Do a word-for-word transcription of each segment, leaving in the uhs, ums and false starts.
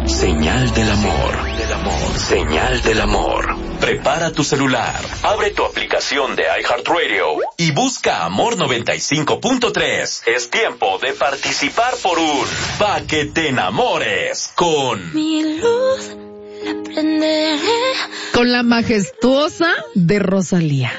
Señal del amor. Del amor. Señal del amor. Prepara tu celular, abre tu aplicación de iHeartRadio y busca Amor noventa y cinco punto tres. Es tiempo de participar por un Pa' que te enamores con Mi luz la prenderé con la majestuosa de Rosalía.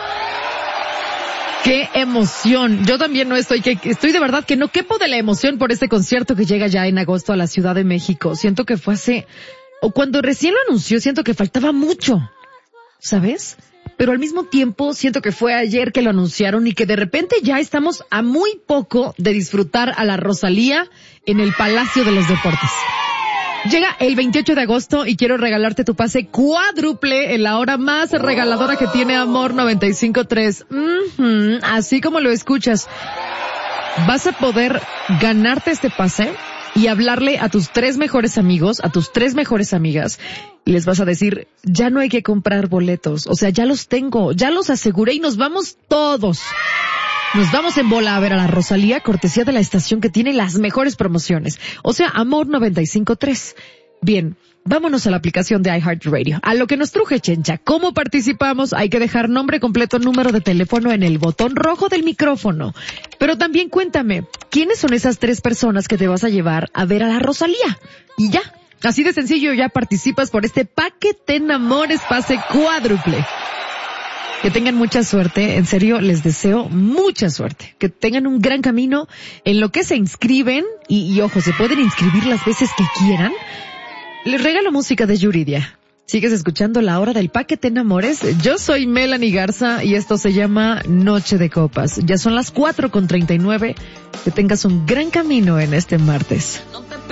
¡Qué emoción! Yo también no estoy, que estoy de verdad que no quepo de la emoción por este concierto que llega ya en agosto a la Ciudad de México. Siento que fue hace, o cuando recién lo anunció, siento que faltaba mucho, ¿sabes? Pero al mismo tiempo siento que fue ayer que lo anunciaron y que de repente ya estamos a muy poco de disfrutar a la Rosalía en el Palacio de los Deportes. Llega el veintiocho de agosto y quiero regalarte tu pase cuádruple en la hora más regaladora que tiene Amor noventa y cinco punto tres. Mm-hmm, así como lo escuchas. Vas a poder ganarte este pase y hablarle a tus tres mejores amigos, a tus tres mejores amigas, y les vas a decir, ya no hay que comprar boletos, o sea, ya los tengo, ya los aseguré y nos vamos todos. Nos vamos en bola a ver a la Rosalía, cortesía de la estación que tiene las mejores promociones. O sea, Amor noventa y cinco punto tres. Bien, vámonos a la aplicación de iHeartRadio. A lo que nos truje, Chencha. ¿Cómo participamos? Hay que dejar nombre completo, número de teléfono en el botón rojo del micrófono. Pero también cuéntame, ¿quiénes son esas tres personas que te vas a llevar a ver a la Rosalía? Y ya, así de sencillo, ya participas por este Pa' que te enamores pase cuádruple. Que tengan mucha suerte, en serio, les deseo mucha suerte. Que tengan un gran camino en lo que se inscriben, y, y ojo, se pueden inscribir las veces que quieran. Les regalo música de Yuridia. Sigues escuchando La Hora del Pa' que te enamores. Yo soy Melanie Garza y esto se llama Noche de Copas. Ya son las cuatro con treinta y nueve. Que tengas un gran camino en este martes.